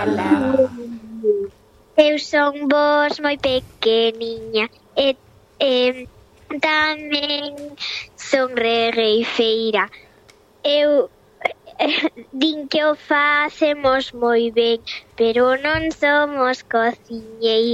Eu son vos moi pequeniña e tamén son regueifeira. Eu din que o facemos moi ben, pero non somos cociñeiras.